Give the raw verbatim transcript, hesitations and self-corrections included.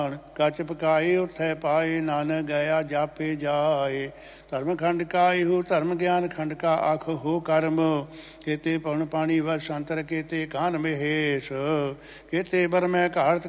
ਕਚ ਪਕਾਏ ਉਠੈ ਪਾਏ, ਨਾਨਕ ਗਿਆ ਜਾਪੇ ਜਾਏ। ਧਰਮ ਖੰਡ ਕਾ ਇਹੋ ਧਰਮ ਗਿਆਨ ਖੰਡ ਕਾ ਆਖ ਹੋ ਕਰਮ। ਕੇਤੇ ਪਵਨ ਪਾਣੀ ਵਸ ਸੰਤਰ, ਕੇਤੇ ਕਾਨ ਮਹੇਸ਼, ਕੇਤੇ ਬਰਮੈ ਘਾਰਤ